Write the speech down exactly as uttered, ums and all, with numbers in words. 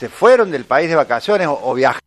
se fueron del país de vacaciones o, o viajaron